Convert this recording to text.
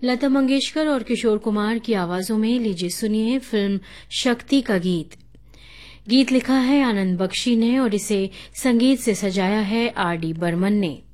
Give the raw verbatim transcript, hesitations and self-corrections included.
लता मंगेशकर और किशोर कुमार की आवाजों में लीजिए सुनिए फिल्म शक्ति का गीत। गीत लिखा है आनंद बख्शी ने और इसे संगीत से सजाया है आर डी बर्मन ने।